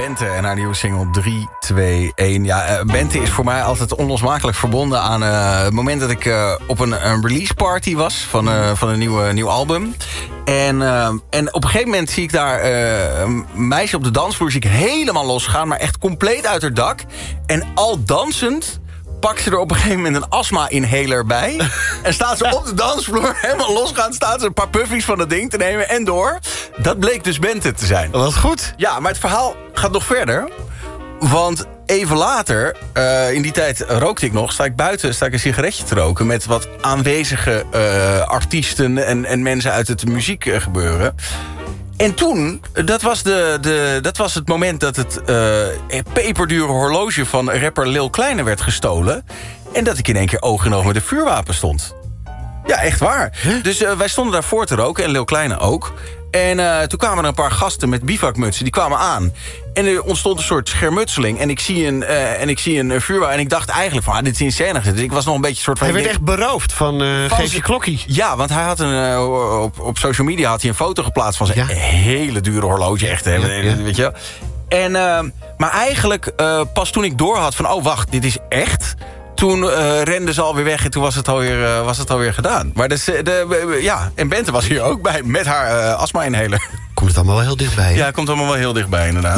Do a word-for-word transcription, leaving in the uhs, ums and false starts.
Bente en haar nieuwe single drie, twee, één. Ja, uh, Bente is voor mij altijd onlosmakelijk verbonden aan uh, het moment dat ik uh, op een, een release party was van, uh, van een nieuwe, nieuw album. En, uh, en op een gegeven moment zie ik daar uh, een meisje op de dansvloer zie ik helemaal losgaan, maar echt compleet uit haar dak. En al dansend pakt ze er op een gegeven moment een astma-inhaler bij. En staat ze op de dansvloer helemaal losgaan. Staat ze een paar puffies van dat ding te nemen en door. Dat bleek dus Bente te zijn. Dat was goed. Ja, maar het verhaal gaat nog verder. Want even later, uh, in die tijd rookte ik nog, sta ik buiten, sta ik een sigaretje te roken met wat aanwezige uh, artiesten en, en mensen uit het muziekgebeuren. En toen, dat was, de, de, dat was het moment dat het uh, peperdure horloge van rapper Lil Kleine werd gestolen. En dat ik in één keer oog in oog met een vuurwapen stond. Ja, echt waar. Huh? Dus uh, wij stonden daarvoor te roken en Lil Kleine ook. En uh, toen kwamen er een paar gasten met bivakmutsen, die kwamen aan. En er ontstond een soort schermutseling. En ik zie een, uh, en ik zie een vuurwapen. En ik dacht eigenlijk van, ah, dit is in scène gezet. Dus ik was nog een beetje soort van... Hij werd echt beroofd van, uh, van geef je klokkie. Ja, want hij had een, uh, op, op social media had hij een foto geplaatst van zijn ja. hele dure horloge. Echt, ja, ja. Weet je. En, uh, maar eigenlijk uh, pas toen ik door had van, oh wacht, dit is echt... Toen uh, rende ze alweer weg en toen was het alweer, uh, was het alweer gedaan. Maar dus, de, de, ja, en Bente was hier ook bij met haar uh, astma-inhaler. Komt het allemaal wel heel dichtbij, hè? Ja, het komt allemaal wel heel dichtbij, inderdaad.